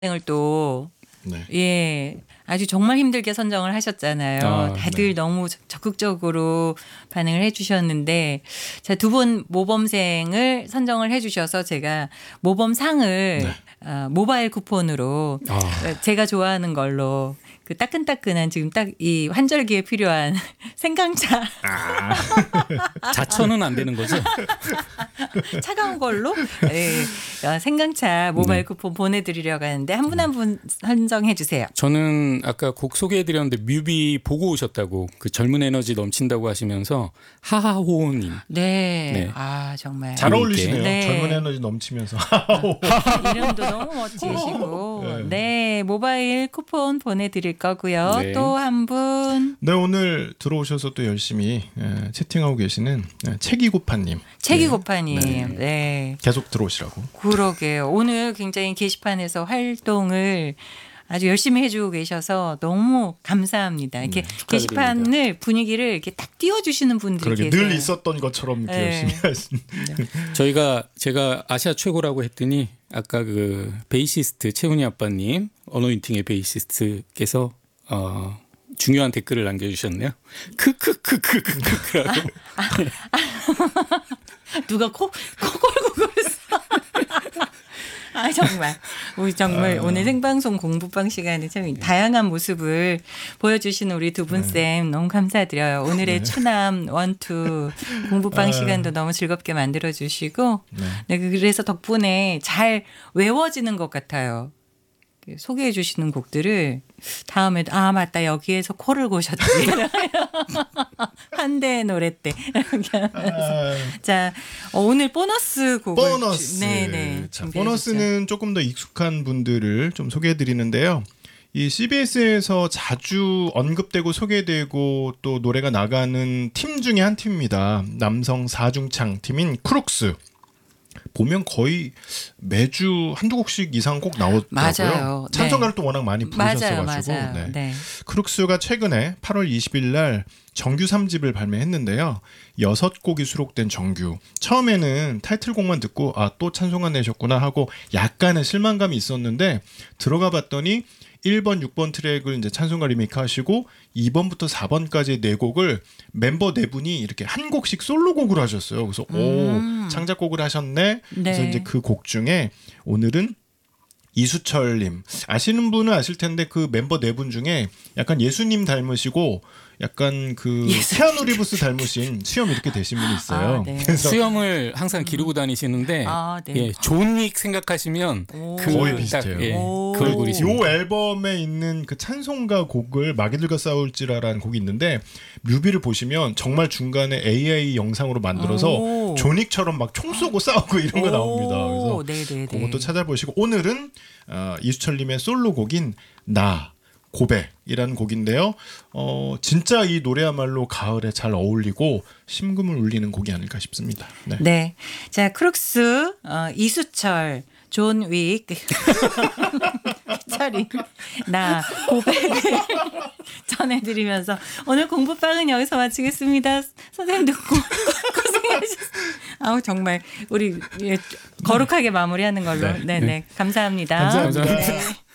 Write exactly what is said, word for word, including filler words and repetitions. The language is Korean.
을 또 네. 예, 아주 정말 힘들게 선정을 하셨잖아요. 아, 다들 네. 너무 적극적으로 반응을 해주셨는데, 자, 두 분 모범생을 선정을 해주셔서 제가 모범상을 네. 어, 모바일 쿠폰으로 아. 제가 좋아하는 걸로 그 따끈따끈한 지금 딱 이 환절기에 필요한 생강차 자천은 안 되는 거죠? 차가운 걸로 예, 어, 생강차 모바일 네. 쿠폰 보내드리려고 하는데 한 분 한 분 선정해 주세요. 저는 아까 곡 소개해드렸는데 뮤비 보고 오셨다고 그 젊은 에너지 넘친다고 하시면서 하하호호님 네. 네. 아 정말 잘 어울리시네요. 네. 젊은 에너지 넘치면서. 이름도 너무 멋지시고 네. 네 모바일 쿠폰 보내드릴 거고요. 네. 또 한 분 네, 오늘 들어오셔서 또 열심히 예, 채팅하고 계시는 예, 책이고파님. 책이고파님 네. 네. 계속 들어오시라고. 그러게요. 오늘 굉장히 게시판에서 활동을 아주 열심히 해주고 계셔서 너무 감사합니다. 이렇게 음, 축하드립니다. 게시판을 분위기를 이렇게 딱 띄워주시는 분들이 그러게 계세요. 늘 있었던 것처럼 이렇게 네. 열심히 하신. 저희가 제가 아시아 최고라고 했더니 아까 그 베이시스트 채훈이 아빠님 어노인팅의 베이시스트께서 어, 중요한 댓글을 남겨주셨네요. 크크크크크크크라고. 누가 코, 코 골고 그랬어. 아 정말 우리 정말 아. 오늘 생방송 공부방 시간에 참 다양한 모습을 보여주시는 우리 두 분 쌤 너무 감사드려요. 오늘의 추남 원투 공부방 아. 시간도 너무 즐겁게 만들어 주시고 네. 네, 그래서 덕분에 잘 외워지는 것 같아요. 소개해 주시는 곡들을 다음에도 아 맞다 여기에서 코를 고셨지 한대 노래 때 아, 자 어, 오늘 보너스 곡을 보너스. 네네 자, 보너스는 조금 더 익숙한 분들을 좀 소개해 드리는데요. 이 씨비에스에서 자주 언급되고 소개되고 또 노래가 나가는 팀 중에 한 팀입니다. 남성 사중창 팀인 크룩스. 보면 거의 매주 한두 곡씩 이상 꼭 나오더라고요. 맞아요. 네. 찬송가를 또 워낙 많이 맞아요, 부르셨어가지고. 맞아요. 네. 네. 크룩스가 최근에 팔월 이십일 날 정규 삼 집을 발매했는데요. 여섯 곡이 수록된 정규. 처음에는 타이틀곡만 듣고 아, 또 찬송가 내셨구나 하고 약간의 실망감이 있었는데 들어가 봤더니 일 번, 육 번 트랙을 이제 찬송가 리메이크 하시고 이 번부터 사 번까지 네 곡을 멤버 네 분이 이렇게 한 곡씩 솔로곡을 하셨어요. 그래서 음. 오, 창작곡을 하셨네. 그래서 네. 이제 그 곡 중에 오늘은 이수철님 아시는 분은 아실 텐데 그 멤버 네 분 중에 약간 예수님 닮으시고 약간 그 예수님. 태아누 리브스 닮으신 수염 이렇게 되신 분이 있어요. 아, 네. 그래서 수염을 항상 기르고 다니시는데 아, 네. 예, 존 윅 생각하시면 오. 그 거의 딱, 비슷해요. 예, 오. 그 얼굴이십니다. 요 앨범에 있는 그 찬송가 곡을 마귀들과 싸울지라라는 곡이 있는데 뮤비를 보시면 정말 중간에 에이아이 영상으로 만들어서 오. 조닉처럼 막 총 쏘고 싸우고 이런 거 나옵니다. 오, 그래서 네네네. 그것도 찾아보시고 오늘은 어, 이수철님의 솔로곡인 나 고백이라는 곡인데요. 어, 진짜 이 노래야말로 가을에 잘 어울리고 심금을 울리는 곡이 아닐까 싶습니다. 네. 네. 자, 크룩스, 어, 이수철, 존 윅, 철이, 나, 고백을 전해드리면서 오늘 공부방은 여기서 마치겠습니다. 선생님도 고, 고생하셨어요. 아우, 정말 우리 예, 거룩하게 마무리하는 걸로. 네. 네네. 감사합니다. 감사합니다. 네.